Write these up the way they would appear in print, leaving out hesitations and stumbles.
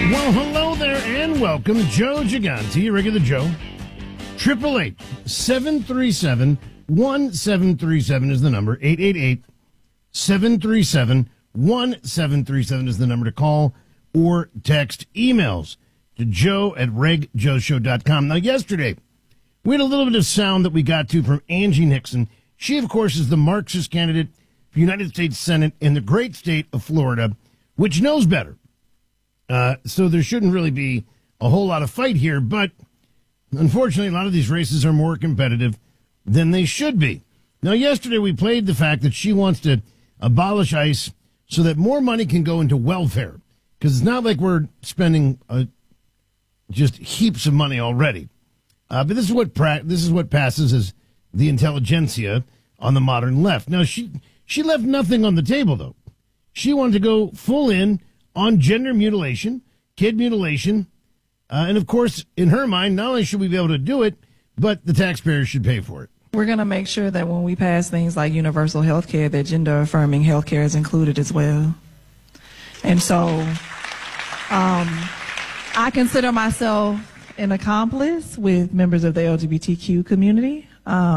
Well, hello there and welcome. Joe Gigante, regular Joe. 888-737-1737 is the number. 888-737-1737 is the number to call or text. Emails to joe@regjoeshow.com. Now, yesterday, we had a little bit of sound that we got to from Angie Nixon. She, of course, is the Marxist candidate for United States Senate in the great state of Florida, which knows better. So there shouldn't really be a whole lot of fight here, but unfortunately, a lot of these races are more competitive than they should be. Now, yesterday we played the fact that she wants to abolish ICE so that more money can go into welfare, because it's not like we're spending just heaps of money already. But this is what passes as the intelligentsia on the modern left. Now, she left nothing on the table, though. She wanted to go full in on gender mutilation, kid mutilation, and of course, in her mind, not only should we be able to do it, but the taxpayers should pay for it. We're going to make sure that when we pass things like universal health care, that gender-affirming health care is included as well. And so I consider myself an accomplice with members of the LGBTQ community.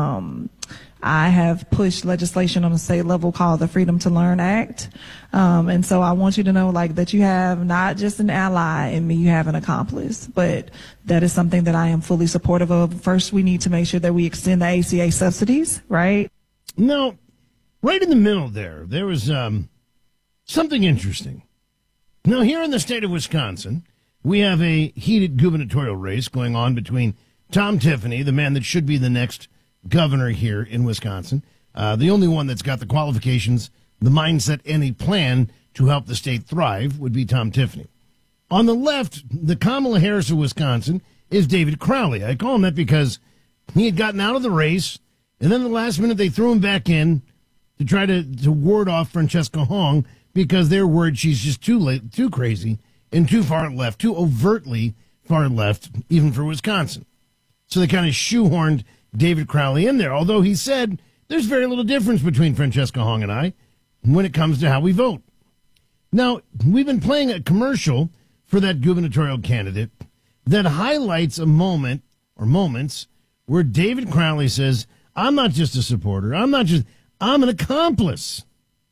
I have pushed legislation on a state level called the Freedom to Learn Act. And so I want you to know that you have not just an ally in me, you have an accomplice. But that is something that I am fully supportive of. First, we need to make sure that we extend the ACA subsidies, right? No, right in the middle there was something interesting. Now, here in the state of Wisconsin, we have a heated gubernatorial race going on between Tom Tiffany, the man that should be the next governor here in Wisconsin, the only one that's got the qualifications, the mindset, and a plan to help the state thrive would be Tom Tiffany. On the left, the Kamala Harris of Wisconsin is David Crowley. I call him that because he had gotten out of the race, and then the last minute they threw him back in to try to ward off Francesca Hong because they're worried she's just too crazy and too far left, too overtly far left, even for Wisconsin. So they kind of shoehorned David Crowley in there, although he said there's very little difference between Francesca Hong and I when it comes to how we vote. Now, we've been playing a commercial for that gubernatorial candidate that highlights a moment or moments where David Crowley says, I'm not just a supporter, I'm an accomplice.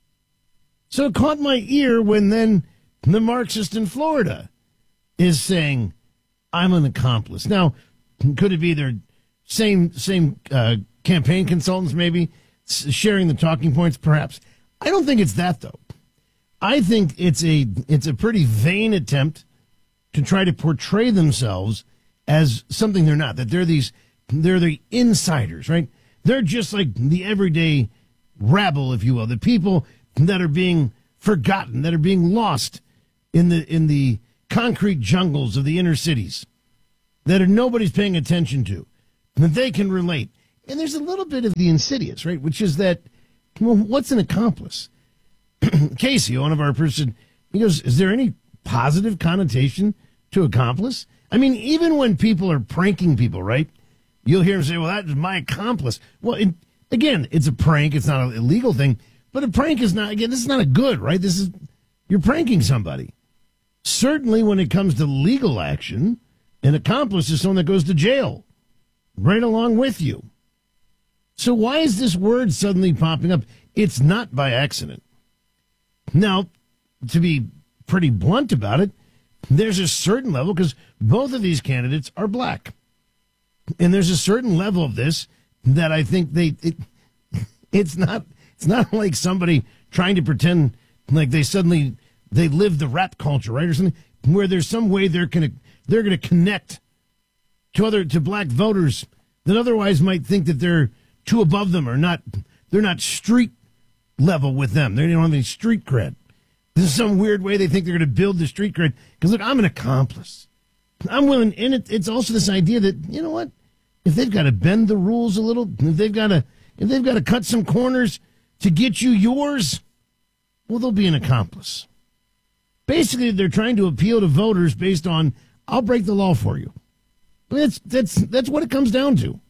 So it caught my ear when then the Marxist in Florida is saying, I'm an accomplice. Now, could it be their same campaign consultants, maybe sharing the talking points, perhaps? I don't think it's that, though. I think it's a pretty vain attempt to try to portray themselves as something they're not. That they're the insiders, right? They're just like the everyday rabble, if you will, the people that are being forgotten, that are being lost in the concrete jungles of the inner cities, that nobody's paying attention to, that they can relate. And there's a little bit of the insidious, right? Which is that, well, what's an accomplice? Casey, one of our person, he goes, is there any positive connotation to accomplice? I mean, even when people are pranking people, right? You'll hear them say, well, that is my accomplice. Well, again, it's a prank. It's not an illegal thing. But a prank is not, again, this is not a good, right? You're pranking somebody. Certainly when it comes to legal action, an accomplice is someone that goes to jail right along with you. So why is this word suddenly popping up? It's not by accident. Now, to be pretty blunt about it, there's a certain level, because both of these candidates are black. And there's a certain level of this that I think it's not like somebody trying to pretend like they live the rap culture, right? Or something where there's some way they're going to connect to black voters that otherwise might think that they're too above them or not. They're not street level with them. They don't have any street cred. This is some weird way they think they're going to build the street cred. Because look, I'm an accomplice. I'm willing, and it's also this idea that, you know what, if they've got to bend the rules a little, if they've got to cut some corners to get you yours, well, they'll be an accomplice. Basically, they're trying to appeal to voters based on, I'll break the law for you. That's what it comes down to.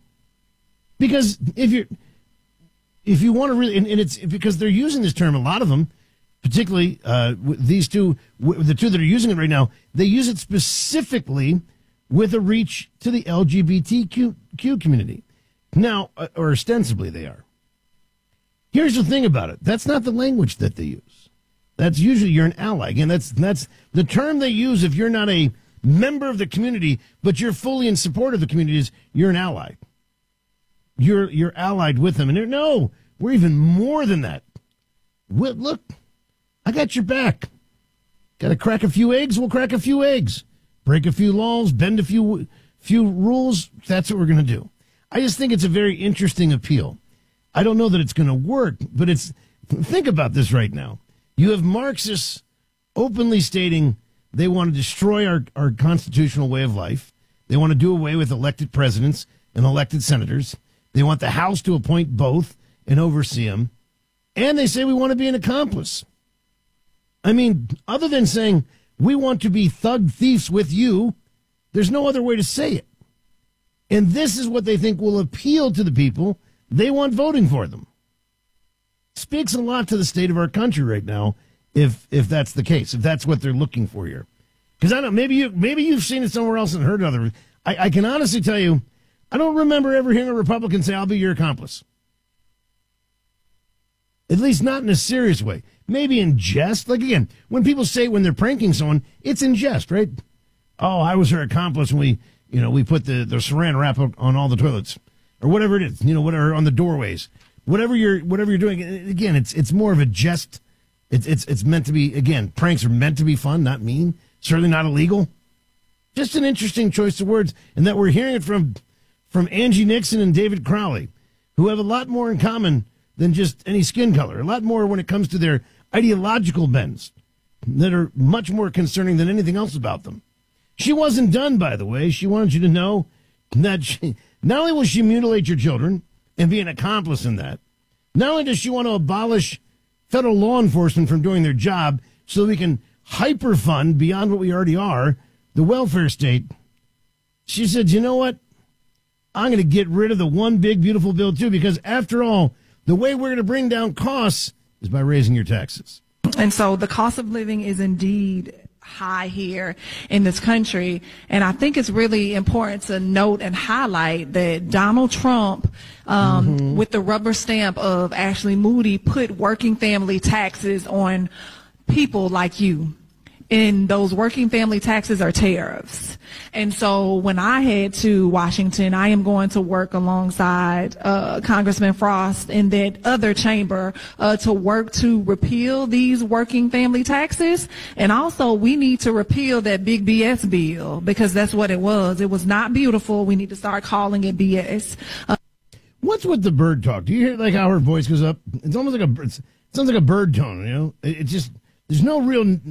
Because if you want to really, and it's because they're using this term, a lot of them, particularly these two, the two that are using it right now, they use it specifically with a reach to the LGBTQ community. Now, or ostensibly they are. Here's the thing about it. That's not the language that they use. That's usually you're an ally. Again, that's the term they use if you're not a member of the community, but you're fully in support of the community, is you're an ally. You're allied with them. And no, we're even more than that. Look, I got your back. Got to crack a few eggs? We'll crack a few eggs. Break a few laws, bend a few rules. That's what we're going to do. I just think it's a very interesting appeal. I don't know that it's going to work, but think about this right now. You have Marxists openly stating they want to destroy our constitutional way of life. They want to do away with elected presidents and elected senators. They want the House to appoint both and oversee them. And they say we want to be an accomplice. I mean, other than saying we want to be thug thieves with you, there's no other way to say it. And this is what they think will appeal to the people they want voting for them. Speaks a lot to the state of our country right now, if that's the case, if that's what they're looking for here. Because I don't. Maybe you've seen it somewhere else and heard other. I can honestly tell you, I don't remember ever hearing a Republican say, "I'll be your accomplice." At least not in a serious way. Maybe in jest. Like, again, when people say when they're pranking someone, it's in jest, right? Oh, I was her accomplice when we put the saran wrap on all the toilets, or whatever it is, whatever on the doorways, whatever you're doing. Again, it's more of a jest. It's meant to be. Again, pranks are meant to be fun, not mean. Certainly not illegal. Just an interesting choice of words, and that we're hearing it from Angie Nixon and David Crowley, who have a lot more in common than just any skin color. A lot more when it comes to their ideological bends that are much more concerning than anything else about them. She wasn't done, by the way. She wanted you to know that not only will she mutilate your children and be an accomplice in that, not only does she want to abolish federal law enforcement from doing their job so we can hyper-fund beyond what we already are, the welfare state, she said, you know what? I'm going to get rid of the one big beautiful bill, too, because after all, the way we're going to bring down costs is by raising your taxes. And so the cost of living is indeed high here in this country. And I think it's really important to note and highlight that Donald Trump, with the rubber stamp of Ashley Moody, put working family taxes on people like you. And those working family taxes are tariffs. And so when I head to Washington, I am going to work alongside Congressman Frost in that other chamber to work to repeal these working family taxes. And also we need to repeal that big BS bill, because that's what it was. It was not beautiful. We need to start calling it BS. What's with the bird talk? Do you hear like how her voice goes up? It's almost like it sounds like a bird tone, It just, there's no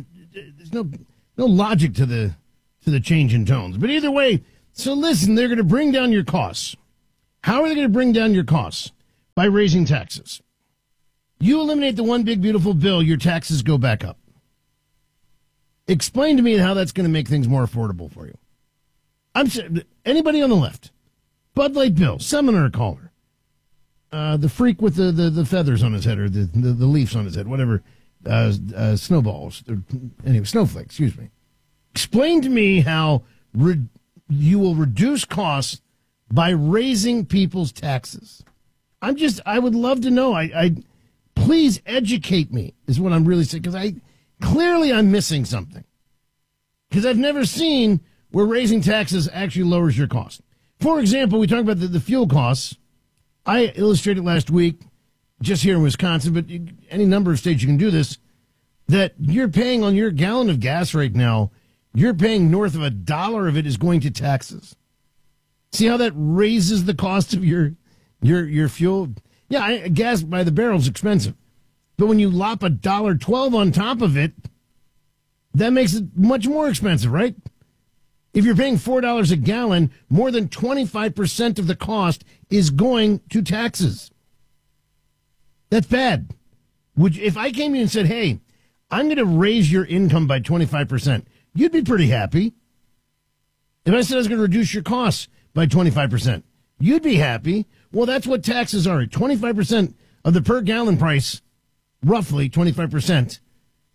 logic to the change in tones. But either way, so listen, they're going to bring down your costs. How are they going to bring down your costs? By raising taxes. You eliminate the one big beautiful bill, your taxes go back up. Explain to me how that's going to make things more affordable for you. Anybody on the left, Bud Light Bill, seminar caller, the freak with the feathers on his head, or the leaves on his head, whatever. Snowballs. Anyway, snowflakes, excuse me. Explain to me how you will reduce costs by raising people's taxes. I would love to know. Please educate me, is what I'm really saying, because clearly I'm missing something. Because I've never seen where raising taxes actually lowers your cost. For example, we talked about the fuel costs. I illustrated last week, just here in Wisconsin, but any number of states you can do this, that you're paying on your gallon of gas right now, you're paying north of $1 of it is going to taxes. See how that raises the cost of your fuel? Yeah, gas by the barrel is expensive. But when you lop $1.12 on top of it, that makes it much more expensive, right? If you're paying $4 a gallon, more than 25% of the cost is going to taxes. That's bad. If I came to you and said, hey, I'm going to raise your income by 25%, you'd be pretty happy. If I said I was going to reduce your costs by 25%, you'd be happy. Well, that's what taxes are. 25% of the per gallon price, roughly 25%,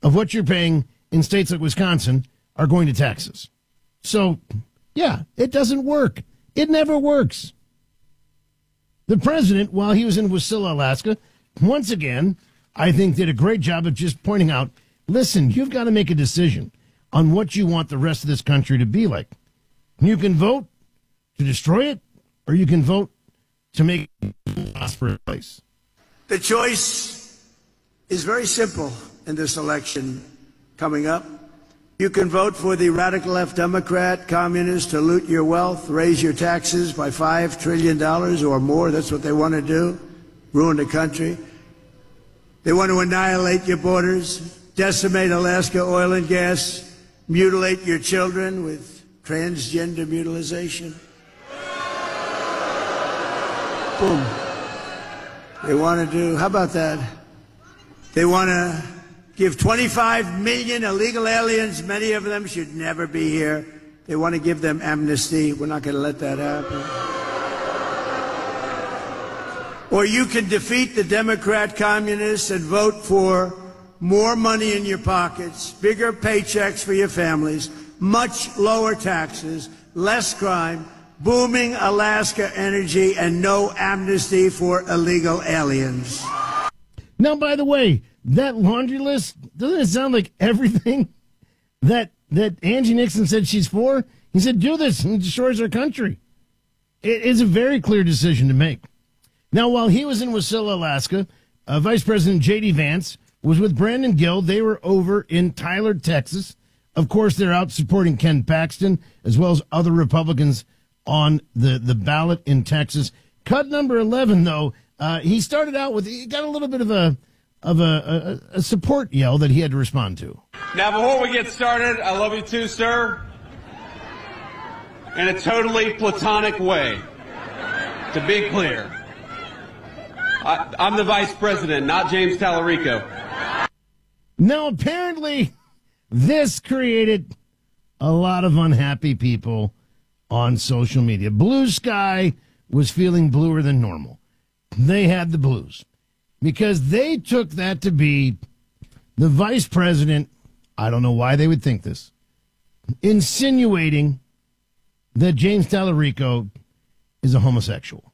of what you're paying in states like Wisconsin are going to taxes. So, yeah, it doesn't work. It never works. The president, while he was in Wasilla, Alaska, once again, I think did a great job of just pointing out, listen, you've got to make a decision on what you want the rest of this country to be like. You can vote to destroy it, or you can vote to make it a prosperous place. The choice is very simple in this election coming up. You can vote for the radical left Democrat communists to loot your wealth, raise your taxes by $5 trillion or more. That's what they want to do, ruin the country. They want to annihilate your borders, decimate Alaska oil and gas, mutilate your children with transgender mutilization. Boom. They want to do, how about that? They want to give 25 million illegal aliens, many of them should never be here. They want to give them amnesty. We're not going to let that happen. Or you can defeat the Democrat communists and vote for more money in your pockets, bigger paychecks for your families, much lower taxes, less crime, booming Alaska energy, and no amnesty for illegal aliens. Now, by the way, that laundry list, doesn't it sound like everything that Angie Nixon said she's for? He said, do this, and it destroys our country. It is a very clear decision to make. Now, while he was in Wasilla, Alaska, Vice President J.D. Vance was with Brandon Gill. They were over in Tyler, Texas. Of course, they're out supporting Ken Paxton, as well as other Republicans on the ballot in Texas. Cut number 11, though, he started out with, he got a little bit of a support yell that he had to respond to. Now, before we get started, I love you too, sir. In a totally platonic way. To be clear. I'm the vice president, not James Tallarico. Now, apparently, this created a lot of unhappy people on social media. Blue Sky was feeling bluer than normal. They had the blues because they took that to be the vice president. I don't know why they would think this, insinuating that James Tallarico is a homosexual.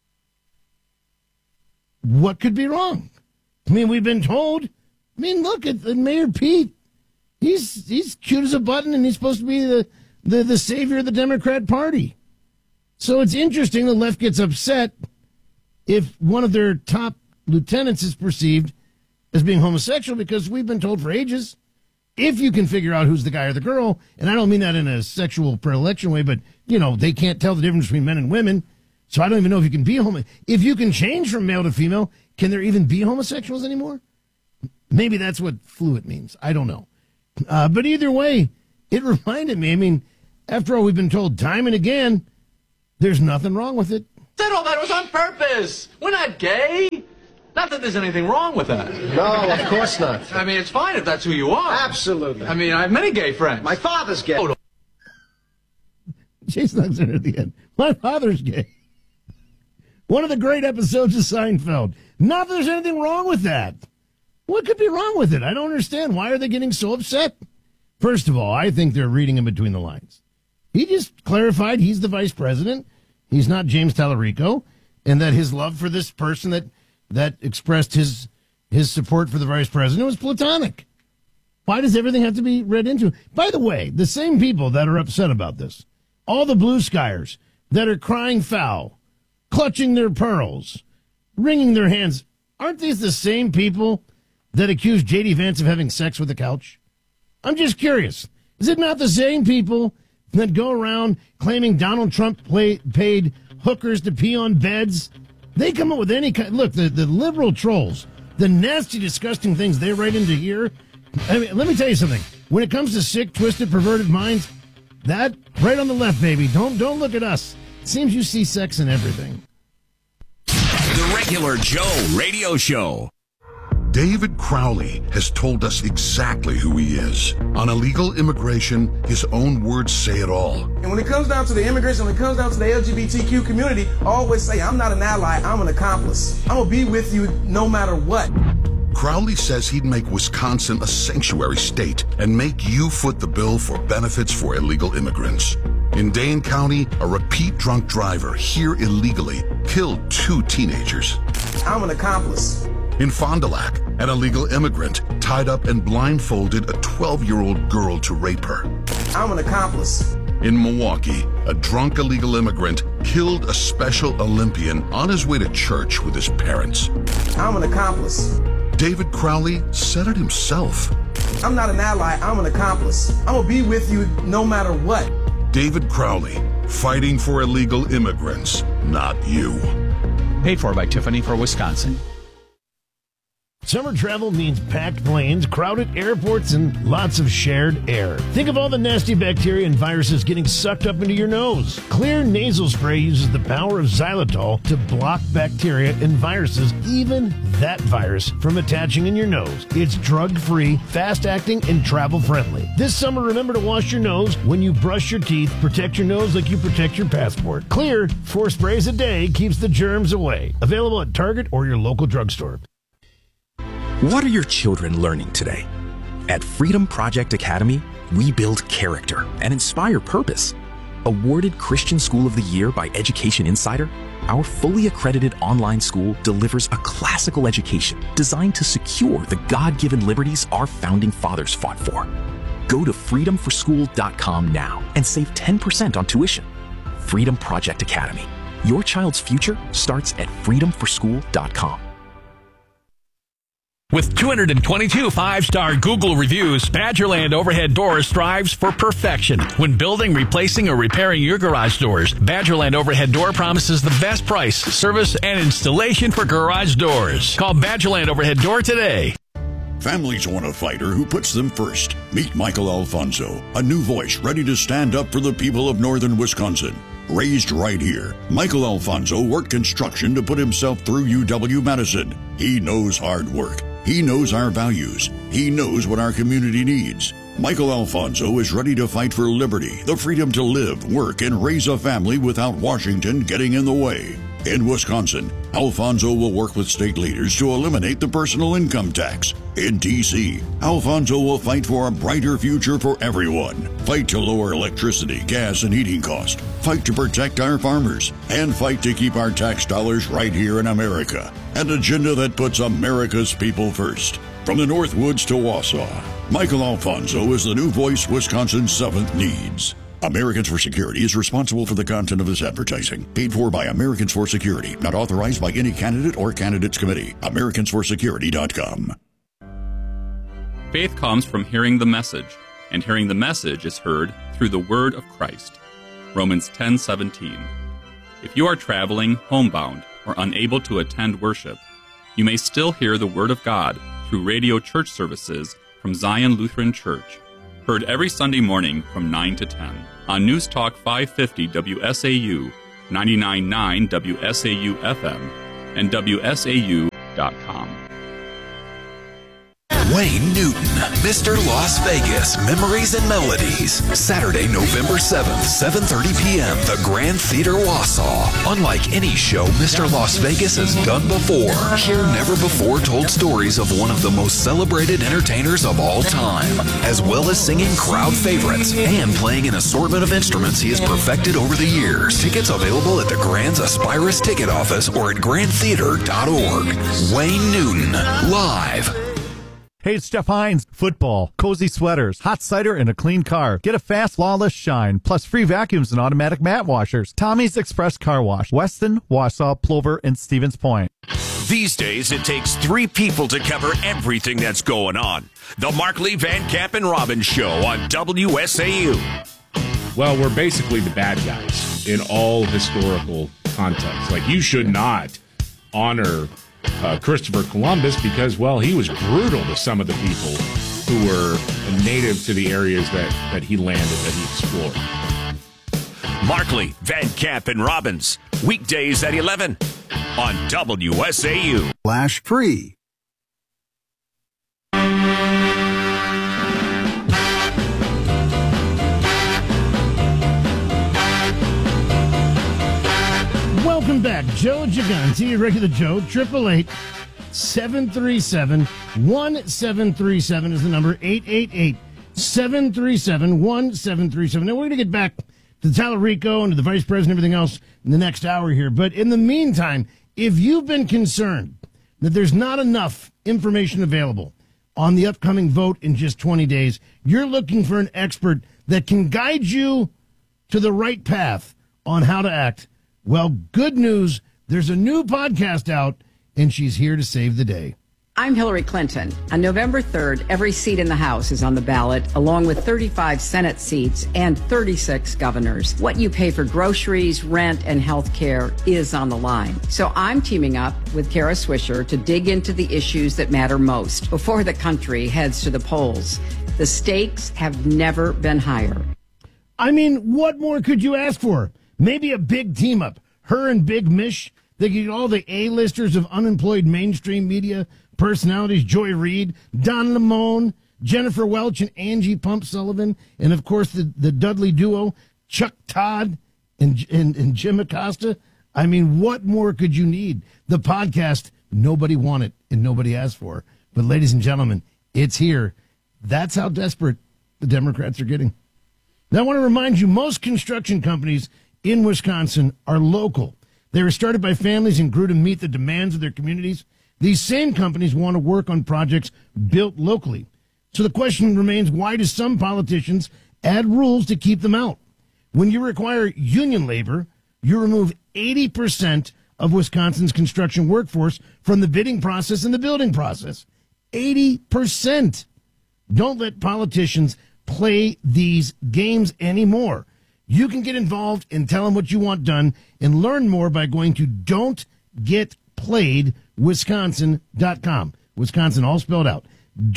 What could be wrong? I mean, we've been told. I mean, look at Mayor Pete. He's cute as a button, and he's supposed to be the savior of the Democrat Party. So it's interesting the left gets upset if one of their top lieutenants is perceived as being homosexual, because we've been told for ages, if you can figure out who's the guy or the girl, and I don't mean that in a sexual predilection way, but, you know, they can't tell the difference between men and women. So I don't even know if you can be if you can change from male to female, can there even be homosexuals anymore? Maybe that's what fluid means. I don't know. But either way, it reminded me, I mean, after all, we've been told time and again, there's nothing wrong with it. Said all that was on purpose. We're not gay. Not that there's anything wrong with that. No, of course not. I mean, it's fine if that's who you are. Absolutely. I mean, I have many gay friends. My father's gay. Oh, Jason Alexander at the end. My father's gay. One of the great episodes of Seinfeld. Not that there's anything wrong with that. What could be wrong with it? I don't understand. Why are they getting so upset? First of all, I think they're reading in between the lines. He just clarified he's the vice president. He's not James Tallarico, and that his love for this person that expressed his support for the vice president was platonic. Why does everything have to be read into? By the way, the same people that are upset about this, all the blue skyers that are crying foul, clutching their pearls, wringing their hands, aren't these the same people that accuse J.D. Vance of having sex with the couch? I'm just curious. Is it not the same people that go around claiming Donald Trump paid hookers to pee on beds? They come up with any kind. Look, the liberal trolls, the nasty, disgusting things they write into here. I mean, let me tell you something. When it comes to sick, twisted, perverted minds, that right on the left, baby. Don't look at us. It seems you see sex in everything. The Regular Joe Radio Show. David Crowley has told us exactly who he is. On illegal immigration, his own words say it all. And when it comes down to the immigrants, when it comes down to the LGBTQ community, I always say, I'm not an ally, I'm an accomplice. I'm going to be with you no matter what. Crowley says he'd make Wisconsin a sanctuary state and make you foot the bill for benefits for illegal immigrants. In Dane County, a repeat drunk driver here illegally killed 2 teenagers. I'm an accomplice. In Fond du Lac, an illegal immigrant tied up and blindfolded a 12-year-old girl to rape her. I'm an accomplice. In Milwaukee, a drunk illegal immigrant killed a Special Olympian on his way to church with his parents. I'm an accomplice. David Crowley said it himself. I'm not an ally, I'm an accomplice. I'm gonna be with you no matter what. David Crowley, fighting for illegal immigrants, not you. Paid for by Tiffany for Wisconsin. Summer travel means packed planes, crowded airports, and lots of shared air. Think of all the nasty bacteria and viruses getting sucked up into your nose. Clear nasal spray uses the power of xylitol to block bacteria and viruses, even that virus, from attaching in your nose. It's drug-free, fast-acting, and travel-friendly. This summer, remember to wash your nose when you brush your teeth. Protect your nose like you protect your passport. Clear, 4 sprays a day keeps the germs away. Available at Target or your local drugstore. What are your children learning today? At Freedom Project Academy, we build character and inspire purpose. Awarded Christian School of the Year by Education Insider, our fully accredited online school delivers a classical education designed to secure the God-given liberties our founding fathers fought for. Go to freedomforschool.com now and save 10% on tuition. Freedom Project Academy. Your child's future starts at freedomforschool.com. With 222 5-star Google reviews, Badgerland Overhead Doors strives for perfection. When building, replacing, or repairing your garage doors, Badgerland Overhead Door promises the best price, service, and installation for garage doors. Call Badgerland Overhead Door today. Families want a fighter who puts them first. Meet Michael Alfonso, a new voice ready to stand up for the people of northern Wisconsin. Raised right here, Michael Alfonso worked construction to put himself through UW-Madison. He knows hard work. He knows our values. He knows what our community needs. Michael Alfonso is ready to fight for liberty, the freedom to live, work, and raise a family without Washington getting in the way. In Wisconsin, Alfonso will work with state leaders to eliminate the personal income tax. In D.C., Alfonso will fight for a brighter future for everyone. Fight to lower electricity, gas, and heating costs. Fight to protect our farmers. And fight to keep our tax dollars right here in America. An agenda that puts America's people first. From the Northwoods to Wausau, Michael Alfonso is the new voice Wisconsin's 7th needs. Americans for Security is responsible for the content of this advertising. Paid for by Americans for Security. Not authorized by any candidate or candidates committee. AmericansForSecurity.com. Faith comes from hearing the message, and hearing the message is heard through the word of Christ. Romans 10:17. If you are traveling, homebound, or unable to attend worship, you may still hear the word of God through radio church services from Zion Lutheran Church, heard every Sunday morning from 9 to 10 on News Talk 550 WSAU, 99.9 WSAU FM, and WSAU.com. Wayne Newton, Mr. Las Vegas, Memories and Melodies. Saturday, November 7th, 7:30 p.m., the Grand Theater Wausau. Unlike any show Mr. Las Vegas has done before, hear never-before-told stories of one of the most celebrated entertainers of all time, as well as singing crowd favorites and playing an assortment of instruments he has perfected over the years. Tickets available at the Grand's Aspirus ticket office or at grandtheater.org. Wayne Newton, live. Hey, it's Jeff Hines. Football, cozy sweaters, hot cider, and a clean car. Get a fast, flawless shine, plus free vacuums and automatic mat washers. Tommy's Express Car Wash, Weston, Wausau, Plover, and Stevens Point. These days, it takes 3 people to cover everything that's going on. The Mark Lee, Van Camp, and Robbins Show on WSAU. Well, we're basically the bad guys in all historical contexts. Like, you should not honor Christopher Columbus because, well, he was brutal to some of the people who were native to the areas that he landed, that he explored. Markley, Van Camp, and Robbins, weekdays at 11 on WSAU. Flash free. Welcome back, Joe Gigante, regular Joe, 888 888-737-1737 is the number. 888-737-1737. Now, we're going to get back to Tallarico and to the vice president and everything else in the next hour here. But in the meantime, if you've been concerned that there's not enough information available on the upcoming vote in just 20 days, you're looking for an expert that can guide you to the right path on how to act. Well, good news. There's a new podcast out, and she's here to save the day. I'm Hillary Clinton. On November 3rd, every seat in the House is on the ballot, along with 35 Senate seats and 36 governors. What you pay for groceries, rent, and health care is on the line. So I'm teaming up with Kara Swisher to dig into the issues that matter most before the country heads to the polls. The stakes have never been higher. I mean, what more could you ask for? Maybe a big team up. Her and Big Mish. They get all the A-listers of unemployed mainstream media personalities, Joy Reid, Don Lemon, Jennifer Welch, and Angie Pump Sullivan, and of course the Dudley duo, Chuck Todd and Jim Acosta. I mean, what more could you need? The podcast nobody wanted and nobody asked for. But ladies and gentlemen, it's here. That's how desperate the Democrats are getting. Now, I want to remind you, most construction companies in Wisconsin are local. They were started by families and grew to meet the demands of their communities. These same companies want to work on projects built locally. So the question remains, why do some politicians add rules to keep them out? When you require union labor, you remove 80% of Wisconsin's construction workforce from the bidding process and the building process. 80%. Don't let politicians play these games anymore. You can get involved and tell them what you want done and learn more by going to don'tgetplayedwisconsin.com. Wisconsin all spelled out.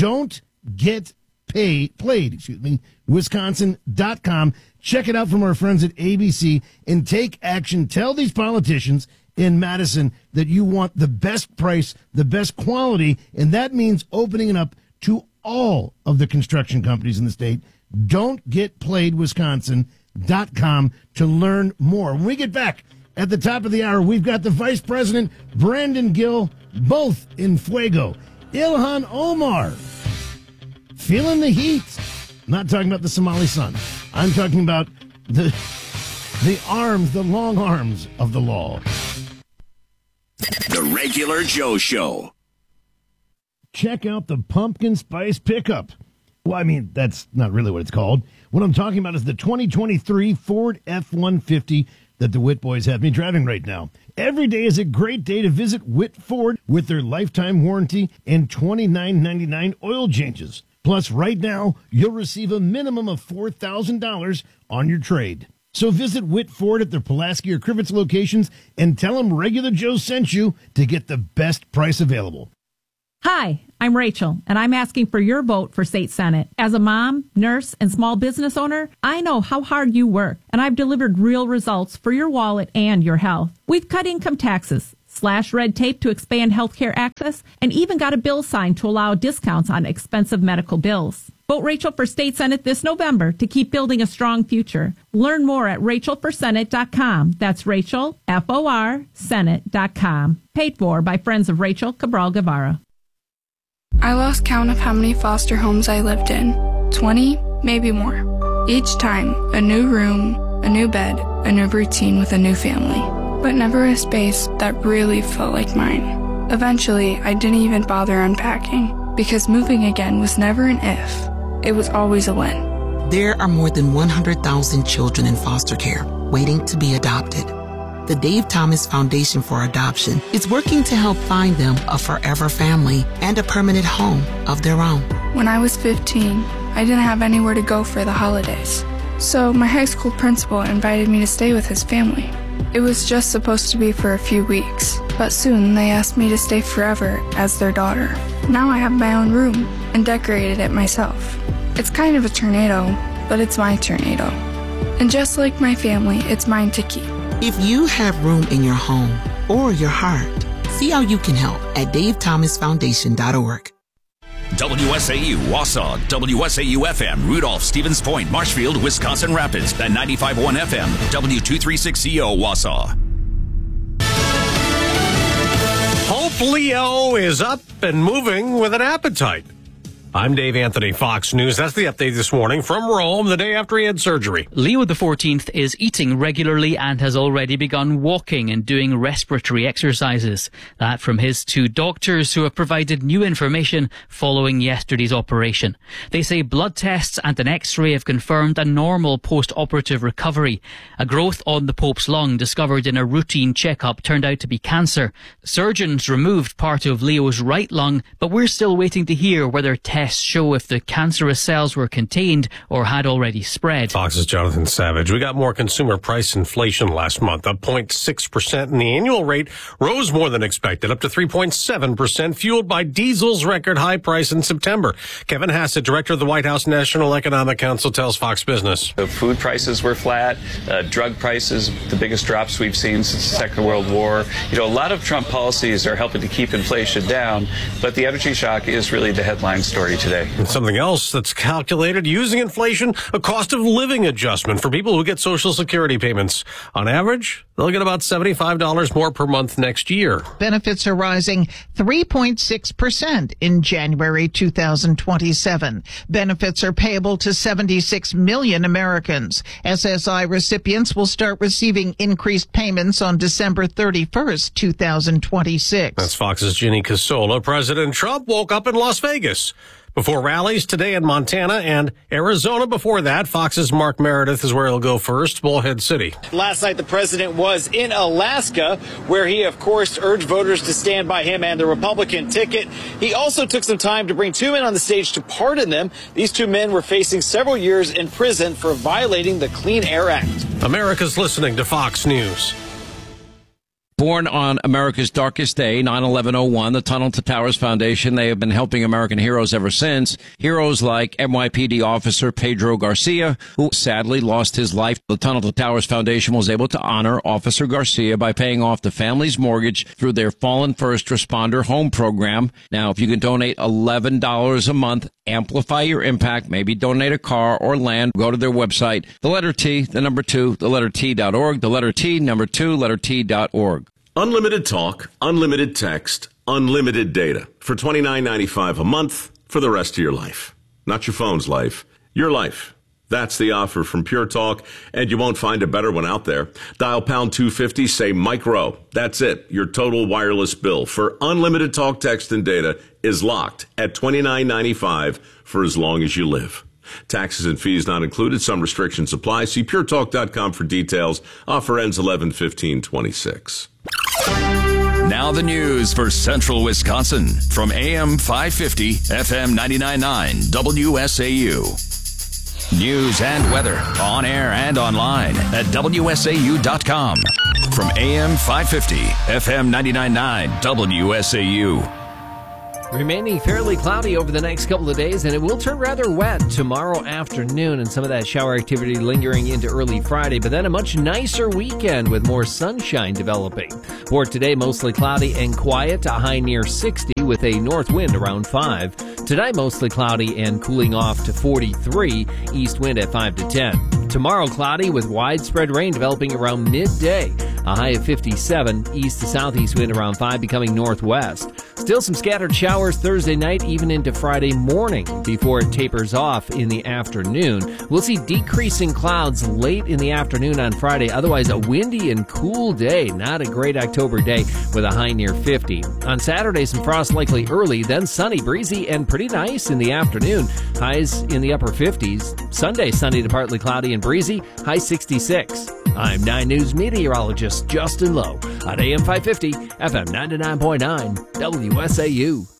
Wisconsin.com. Check it out from our friends at ABC and take action. Tell these politicians in Madison that you want the best price, the best quality, and that means opening it up to all of the construction companies in the state. Don'tgetplayedwisconsin.com to learn more. When we get back at the top of the hour, we've got the Vice President, Brandon Gill, both in fuego. Ilhan Omar, feeling the heat. I'm not talking about the Somali sun. I'm talking about the arms, the long arms of the law. The Regular Joe Show. Check out the pumpkin spice pickup. Well, I mean, that's not really what it's called. What I'm talking about is the 2023 Ford F-150 that the Witt boys have me driving right now. Every day is a great day to visit Witt Ford with their lifetime warranty and $29.99 oil changes. Plus, right now, you'll receive a minimum of $4,000 on your trade. So visit Witt Ford at their Pulaski or Crivets locations and tell them Regular Joe sent you to get the best price available. Hi, I'm Rachel, and I'm asking for your vote for state senate. As a mom, nurse, and small business owner, I know how hard you work, and I've delivered real results for your wallet and your health. We've cut income taxes, slashed red tape to expand healthcare access, and even got a bill signed to allow discounts on expensive medical bills. Vote Rachel for state senate this November to keep building a strong future. Learn more at RachelForSenate.com. That's Rachel, F-O-R, Senate.com. Paid for by Friends of Rachel Cabral Guevara. I lost count of how many foster homes I lived in. 20, maybe more. Each time, a new room, a new bed, a new routine with a new family. But never a space that really felt like mine. Eventually, I didn't even bother unpacking, because moving again was never an if. It was always a when. There are more than 100,000 children in foster care waiting to be adopted. The Dave Thomas Foundation for Adoption is working to help find them a forever family and a permanent home of their own. When I was 15, I didn't have anywhere to go for the holidays. So my high school principal invited me to stay with his family. It was just supposed to be for a few weeks, but soon they asked me to stay forever as their daughter. Now I have my own room and decorated it myself. It's kind of a tornado, but it's my tornado. And just like my family, it's mine to keep. If you have room in your home or your heart, see how you can help at davethomasfoundation.org. WSAU, Wausau, WSAU-FM, Rudolph, Stevens Point, Marshfield, Wisconsin Rapids, and 95.1 FM, W236CO, Wausau. Hope Leo is up and moving with an appetite. I'm Dave Anthony, Fox News. That's the update this morning from Rome, the day after he had surgery. Leo XIV is eating regularly and has already begun walking and doing respiratory exercises. That from his two doctors who have provided new information following yesterday's operation. They say blood tests and an X-ray have confirmed a normal post-operative recovery. A growth on the Pope's lung discovered in a routine checkup turned out to be cancer. Surgeons removed part of Leo's right lung, but we're still waiting to hear whether tests show if the cancerous cells were contained or had already spread. Fox's Jonathan Savage. We got more consumer price inflation last month, up 0.6%, and the annual rate rose more than expected, up to 3.7%, fueled by diesel's record high price in September. Kevin Hassett, director of the White House National Economic Council, tells Fox Business. The food prices were flat, drug prices, the biggest drops we've seen since the Second World War. A lot of Trump policies are helping to keep inflation down, but the energy shock is really the headline story today. And something else that's calculated using inflation, a cost of living adjustment for people who get Social Security payments. On average, they'll get about $75 more per month next year. Benefits are rising 3.6% in January 2027. Benefits are payable to 76 million Americans. SSI recipients will start receiving increased payments on December 31st, 2026. That's Fox's Ginny Casola. President Trump woke up in Las Vegas before rallies today in Montana and Arizona. Before that, Fox's Mark Meredith is where he'll go first, Bullhead City. Last night, the president was in Alaska, where he, of course, urged voters to stand by him and the Republican ticket. He also took some time to bring two men on the stage to pardon them. These two men were facing several years in prison for violating the Clean Air Act. America's listening to Fox News. Born on America's darkest day, 9/11/01, the Tunnel to Towers Foundation, they have been helping American heroes ever since. Heroes like NYPD officer Pedro Garcia, who sadly lost his life. The Tunnel to Towers Foundation was able to honor Officer Garcia by paying off the family's mortgage through their Fallen First Responder Home Program. Now, if you can donate $11 a month, amplify your impact, maybe donate a car or land, go to their website, the letter T, the number 2, the letter T.org, the letter T, number 2, letter T.org. Unlimited talk, unlimited text, unlimited data for $29.95 a month for the rest of your life. Not your phone's life, your life. That's the offer from Pure Talk, and you won't find a better one out there. Dial pound 250, say Mike Rowe. That's it. Your total wireless bill for unlimited talk, text, and data is locked at $29.95 for as long as you live. Taxes and fees not included. Some restrictions apply. See puretalk.com for details. Offer ends 11/15/26. Now the news for Central Wisconsin from AM 550, FM 99.9, WSAU. News and weather on air and online at WSAU.com. From AM 550, FM 99.9, WSAU. Remaining fairly cloudy over the next couple of days, and it will turn rather wet tomorrow afternoon, and some of that shower activity lingering into early Friday, but then a much nicer weekend with more sunshine developing. For today, mostly cloudy and quiet, a high near 60 with a north wind around 5. Tonight, mostly cloudy and cooling off to 43, east wind at 5 to 10. Tomorrow, cloudy with widespread rain developing around midday, a high of 57, east to southeast wind around 5, becoming northwest. Still some scattered showers Thursday night, even into Friday morning, before it tapers off in the afternoon. We'll see decreasing clouds late in the afternoon on Friday. Otherwise, a windy and cool day. Not a great October day with a high near 50. On Saturday, some frost likely early, then sunny, breezy, and pretty nice in the afternoon. Highs in the upper 50s. Sunday, sunny to partly cloudy and breezy, high 66. I'm 9 News meteorologist Justin Lowe on AM 550, FM 99.9, WSAU.